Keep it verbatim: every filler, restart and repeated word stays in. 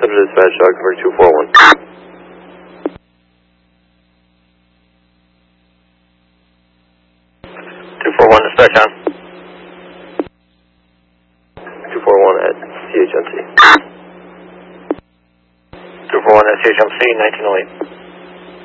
Center Dispatch, dog number two four one. two four one, dispatch on. two four one at C H M C. two four one at C H M C, nineteen oh eight.